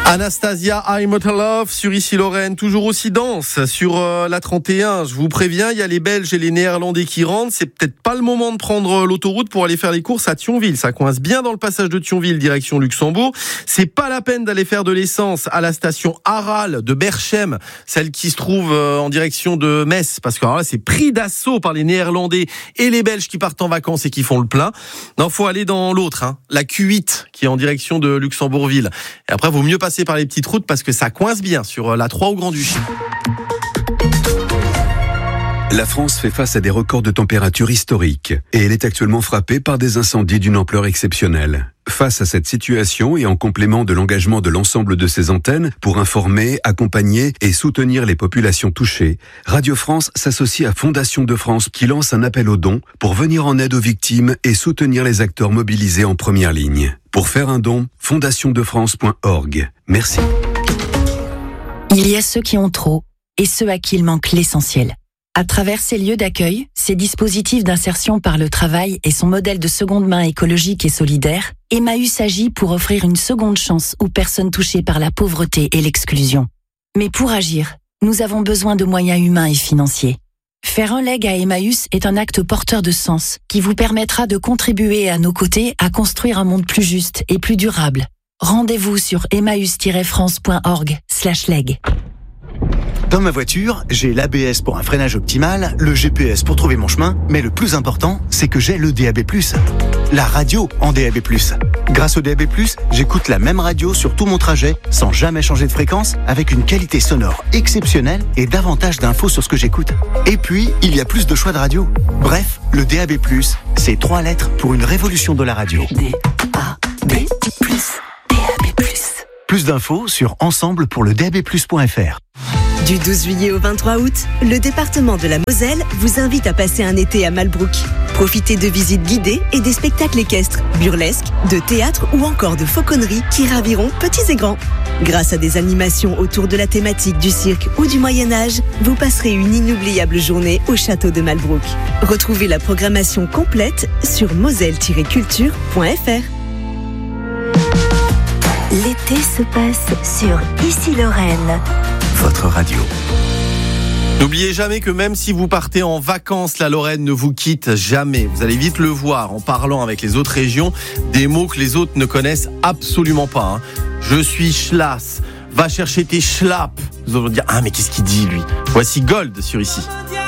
Anastasia, I'm Out of Love sur Ici Lorraine, toujours aussi dense sur la 31. Je vous préviens, il y a les Belges et les Néerlandais qui rentrent. C'est peut-être pas le moment de prendre l'autoroute pour aller faire les courses à Thionville. Ça coince bien dans le passage de Thionville, direction Luxembourg. C'est pas la peine d'aller faire de l'essence à la station Aral de Berchem, celle qui se trouve en direction de Metz, parce que alors là, c'est pris d'assaut par les Néerlandais et les Belges qui partent en vacances et qui font le plein. Non, faut aller dans l'autre, la Q8, qui est en direction de Luxembourgville. Et après, vaut mieux passer par les petites routes parce que ça coince bien sur la 3 au Grand-Duché. La France fait face à des records de température historiques et elle est actuellement frappée par des incendies d'une ampleur exceptionnelle. Face à cette situation et en complément de l'engagement de l'ensemble de ses antennes pour informer, accompagner et soutenir les populations touchées, Radio France s'associe à Fondation de France qui lance un appel aux dons pour venir en aide aux victimes et soutenir les acteurs mobilisés en première ligne. Pour faire un don, fondationdefrance.org. Merci. Il y a ceux qui ont trop et ceux à qui il manque l'essentiel. À travers ces lieux d'accueil, ces dispositifs d'insertion par le travail et son modèle de seconde main écologique et solidaire, Emmaüs agit pour offrir une seconde chance aux personnes touchées par la pauvreté et l'exclusion. Mais pour agir, nous avons besoin de moyens humains et financiers. Faire un leg à Emmaüs est un acte porteur de sens qui vous permettra de contribuer à nos côtés à construire un monde plus juste et plus durable. Rendez-vous sur emmaüs-france.org/leg. Dans ma voiture, j'ai l'ABS pour un freinage optimal, le GPS pour trouver mon chemin, mais le plus important, c'est que j'ai le DAB+. La radio en DAB+. Grâce au DAB+, j'écoute la même radio sur tout mon trajet, sans jamais changer de fréquence, avec une qualité sonore exceptionnelle et davantage d'infos sur ce que j'écoute. Et puis, il y a plus de choix de radio. Bref, le DAB+, c'est 3 lettres pour une révolution de la radio. DAB+. Plus d'infos sur ensemblepourledabplus.fr. Du 12 juillet au 23 août, le département de la Moselle vous invite à passer un été à Malbrouck. Profitez de visites guidées et des spectacles équestres, burlesques, de théâtre ou encore de fauconnerie qui raviront petits et grands. Grâce à des animations autour de la thématique du cirque ou du Moyen-Âge, vous passerez une inoubliable journée au château de Malbrouck. Retrouvez la programmation complète sur moselle-culture.fr. L'été se passe sur Ici Lorraine. Votre radio. N'oubliez jamais que même si vous partez en vacances, la Lorraine ne vous quitte jamais. Vous allez vite le voir en parlant avec les autres régions, des mots que les autres ne connaissent absolument pas. Je suis schlass, va chercher tes schlaps. Vous allez dire, mais qu'est-ce qu'il dit lui ? Voici Gold sur Ici.